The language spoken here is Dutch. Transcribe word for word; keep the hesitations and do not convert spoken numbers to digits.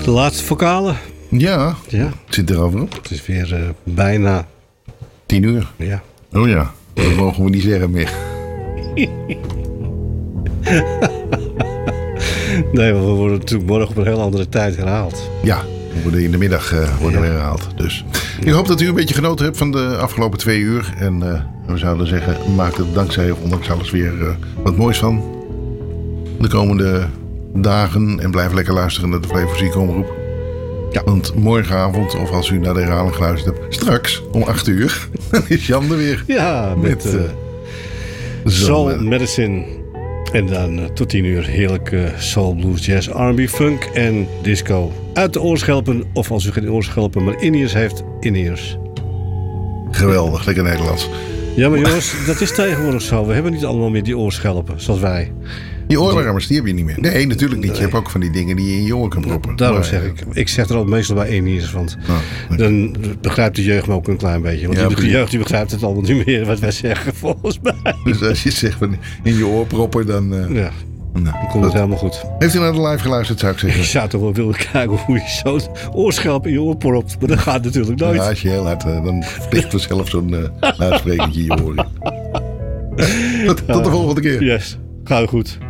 De laatste vocalen. Ja, Ja. het zit er over op. Het is weer uh, bijna... Tien uur. Ja. Oh ja, dat mogen we niet zeggen meer. Nee, we worden natuurlijk morgen op een heel andere tijd herhaald. Ja, we worden in de middag uh, worden we herhaald. Dus ik hoop dat u een beetje genoten hebt van de afgelopen twee uur. En uh, we zouden zeggen, maak er dankzij of ondanks alles weer uh, wat moois van. De komende dagen. En blijf lekker luisteren naar de Flevo Ziekenomroep. Ja. Want morgenavond, of als u naar de herhaling geluisterd hebt, straks om acht uur, dan is Jan er weer. Ja, met, met uh, Soul uh, Medicine. En dan uh, tot tien uur heerlijk uh, soul, blues, jazz, R en B, funk en disco. Uit de oorschelpen, of als u geen oorschelpen, maar in-ears heeft, in-ears. Geweldig, lekker Nederlands. Ja, maar jongens, dat is tegenwoordig zo. We hebben niet allemaal meer die oorschelpen, zoals wij. Die oorwarmers, die heb je niet meer. Nee, natuurlijk niet. Je hebt ook van die dingen die je in je oor kan proppen. Daarom zeg ik. Ik zeg er al meestal bij in-ears, want oh, dan begrijpt de jeugd me ook een klein beetje. Want ja, de jeugd die begrijpt het allemaal niet meer wat wij zeggen, volgens mij. Dus als je zegt van in je oor proppen, dan... Uh, ja. Nou, dan komt het helemaal goed. Heeft u naar de live geluisterd, zou ik zeggen? Ik zou toch wel willen kijken hoe je zo'n oorschelp in je oor propt. Maar dat gaat natuurlijk nooit. Ja, als je heel hard, dan vliegt er zelf zo'n uh, luidsprekertje in je oren. Tot, tot de volgende keer. Yes, gaat goed.